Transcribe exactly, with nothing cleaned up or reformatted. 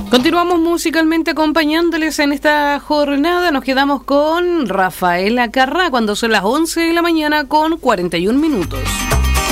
Continuamos musicalmente acompañándoles en esta jornada. Nos quedamos con Rafaela Carrá cuando son las once de la mañana con cuarenta y un minutos.